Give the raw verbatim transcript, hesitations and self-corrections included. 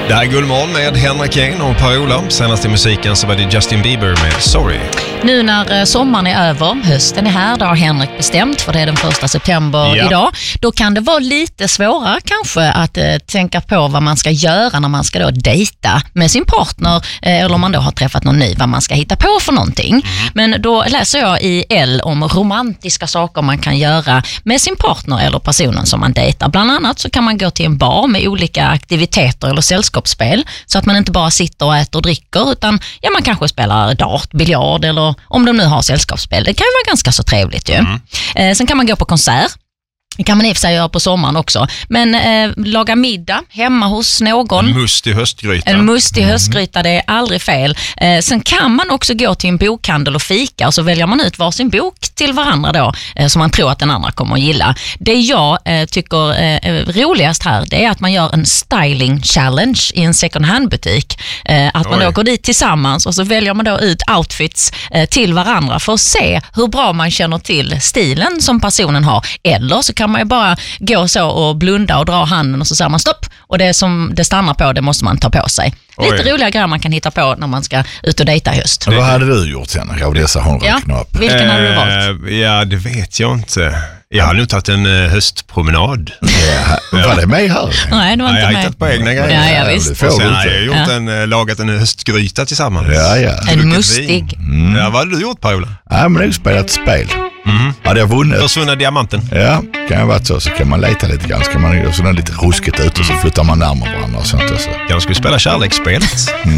Det här är Guldmorgon med Henrik Jane och Per-Ola. Senast i musiken så var det Justin Bieber med Sorry. Nu när sommaren är över, hösten är här, det har Henrik bestämt för det är den första september ja. idag. Då kan det vara lite svårare kanske att eh, tänka på vad man ska göra när man ska då dejta med sin partner eh, eller om man då har träffat någon ny, vad man ska hitta på för någonting. Mm. Men då läser jag i L om romantiska saker man kan göra med sin partner eller personen som man dejtar. Bland annat så kan man gå till en bar med olika aktiviteter eller sällskapsspel så att man inte bara sitter och äter och dricker utan ja, man kanske spelar dart, biljard eller om de nu har sällskapsspel. Det kan ju vara ganska så trevligt ju. Mm. Eh, sen kan man gå på konsert. Det kan man i och för sig göra på sommaren också. Men eh, laga middag hemma hos någon. En mustig höstgryta. En mustig mm. höstgryta, det är aldrig fel. Eh, sen kan man också gå till en bokhandel och fika och så väljer man ut varsin bok till varandra då eh, som man tror att den andra kommer att gilla. Det jag eh, tycker eh, roligast här det är att man gör en styling challenge i en second hand butik. Eh, att man Oj. då går dit tillsammans och så väljer man då ut outfits eh, till varandra för att se hur bra man känner till stilen som personen har. Eller så kan man ju bara gå så och blunda och dra handen och så säger man stopp och det som det stannar på det måste man ta på sig. Oj. Lite roliga grejer man kan hitta på när man ska ut och dejta höst. Vad hade du gjort sen av dessa hon ja, räknar upp? Vilken eh, hade du valt? Ja, det vet jag inte. Jag har nu tagit en uh, höstpromenad. Ja, var det med här? Nej, det var inte ja, jag har med. hittat på egna grejer. Ja, ja, visst. Och sen har jag gjort ja. en, uh, lagat en höstgryta tillsammans. Ja, ja. En mustig. Mm. Ja, vad hade du gjort, Per-Ola? Ja, men jag har spelat spel. Mm. Hade jag vunnit? Försvunna diamanten. Ja, kan jag vara så. Så kan man leta lite grann. Så kan man göra sådana lite ruskigt ut och så flyttar man närmare varandra och sånt. Och så. Jag skulle spela kärleksspelet. Mm.